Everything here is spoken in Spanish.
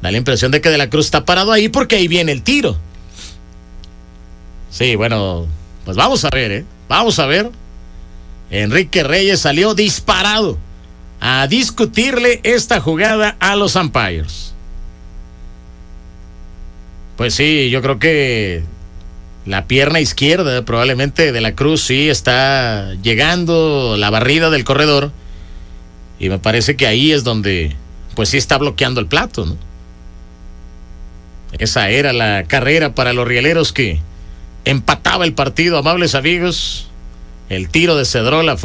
Da la impresión de que De la Cruz está parado ahí porque ahí viene el tiro. Sí, bueno, pues vamos a ver, ¿eh? Vamos a ver. Enrique Reyes salió disparado a discutirle esta jugada a los umpires. Pues sí, yo creo que la pierna izquierda probablemente De la Cruz sí está llegando la barrida del corredor. Y me parece que ahí es donde pues sí está bloqueando el plato, ¿no? Esa era la carrera para los rieleros que empataba el partido, amables amigos. El tiro de Cedrola fue